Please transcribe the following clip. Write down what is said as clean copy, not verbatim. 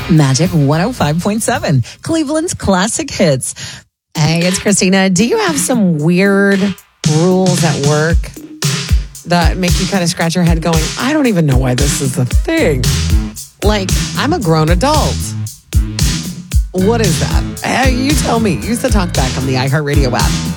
Magic 105.7, Cleveland's classic hits. Hey, it's Christina. Do you have some weird rules at work that make you kind of scratch your head going, I don't even know why this is a thing? Like, I'm a grown adult. What is that? You tell me. Use the talkback on the iHeartRadio app.